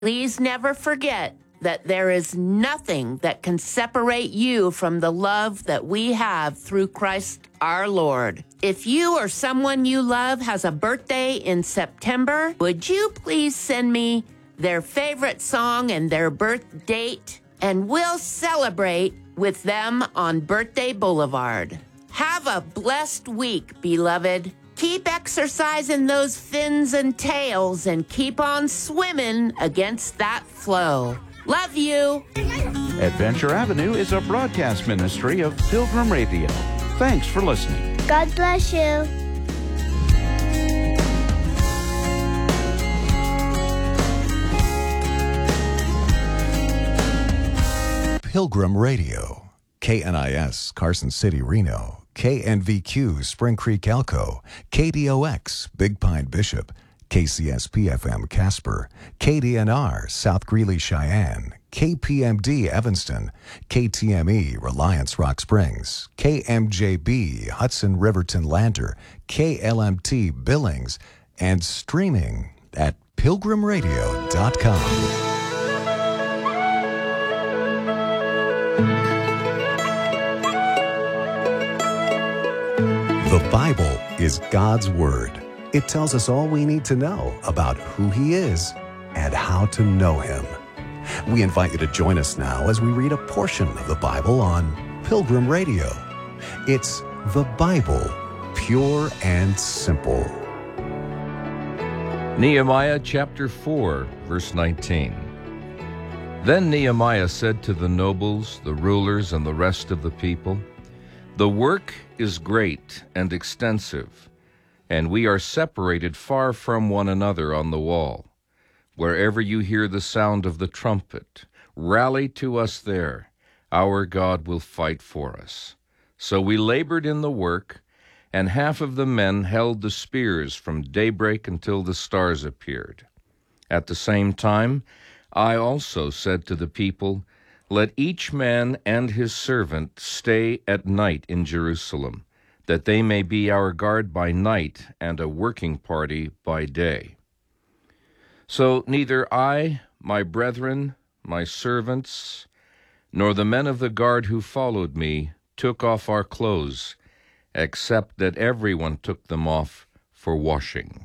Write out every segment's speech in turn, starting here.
Please never forget that there is nothing that can separate you from the love that we have through Christ our Lord. If you or someone you love has a birthday in September, would you please send me their favorite song and their birth date, and we'll celebrate with them on Birthday Boulevard. Have a blessed week, beloved. Keep exercising those fins and tails and keep on swimming against that flow. Love you. Adventure Avenue is a broadcast ministry of Pilgrim Radio. Thanks for listening. God bless you. Pilgrim Radio. KNIS, Carson City, Reno. KNVQ, Spring Creek, Elko. KDOX, Big Pine, Bishop. KCSP-FM, Casper. KDNR, South Greeley, Cheyenne. KPMD, Evanston. KTME, Reliance, Rock Springs. KMJB, Hudson, Riverton, Lander. KLMT, Billings. And streaming at pilgrimradio.com. The Bible is God's Word. It tells us all we need to know about who He is and how to know Him. We invite you to join us now as we read a portion of the Bible on Pilgrim Radio. It's the Bible, pure and simple. Nehemiah chapter 4, verse 19. Then Nehemiah said to the nobles, the rulers, and the rest of the people, "The work is great and extensive, and we are separated far from one another on the wall. Wherever you hear the sound of the trumpet, rally to us there. Our God will fight for us." So we labored in the work, and half of the men held the spears from daybreak until the stars appeared. At the same time, I also said to the people, "Let each man and his servant stay at night in Jerusalem, that they may be our guard by night and a working party by day." So neither I, my brethren, my servants, nor the men of the guard who followed me took off our clothes, except that everyone took them off for washing.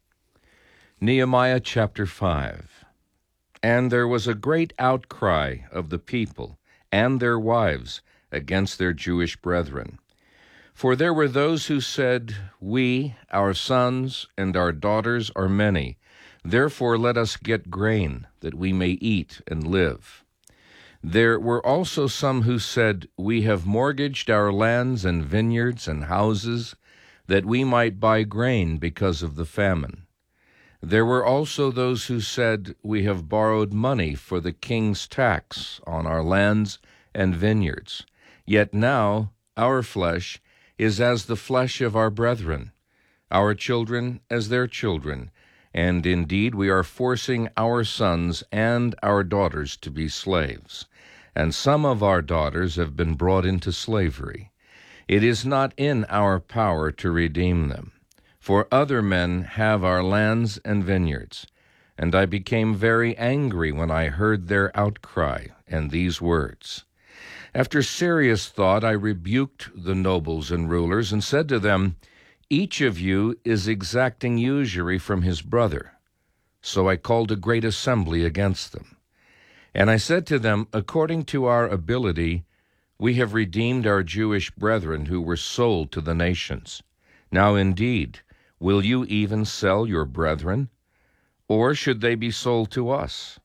Nehemiah chapter 5. And there was a great outcry of the people and their wives against their Jewish brethren. For there were those who said, "We, our sons, and our daughters are many. Therefore let us get grain, that we may eat and live." There were also some who said, "We have mortgaged our lands and vineyards and houses, that we might buy grain because of the famine." There were also those who said, "We have borrowed money for the king's tax on our lands and vineyards. Yet now our flesh is as the flesh of our brethren, our children as their children, and indeed we are forcing our sons and our daughters to be slaves. And some of our daughters have been brought into slavery. It is not in our power to redeem them. For other men have our lands and vineyards. And I became very angry when I heard their outcry and these words. After serious thought, I rebuked the nobles and rulers and said to them, "Each of you is exacting usury from his brother." So I called a great assembly against them. And I said to them, "According to our ability, we have redeemed our Jewish brethren who were sold to the nations. Now indeed, will you even sell your brethren? Or should they be sold to us?"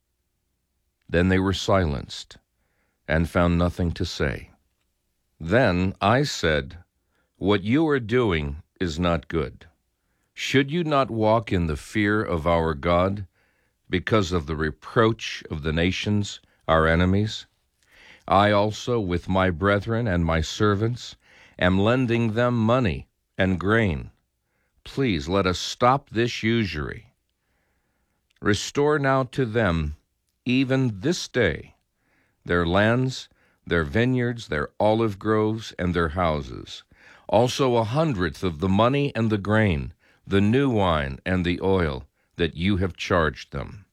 Then they were silenced and found nothing to say. Then I said, "What you are doing is not good. Should you not walk in the fear of our God because of the reproach of the nations, our enemies? I also, with my brethren and my servants, am lending them money and grain. Please let us stop this usury. Restore now to them, even this day, their lands, their vineyards, their olive groves, and their houses, also 100th of the money and the grain, the new wine and the oil that you have charged them."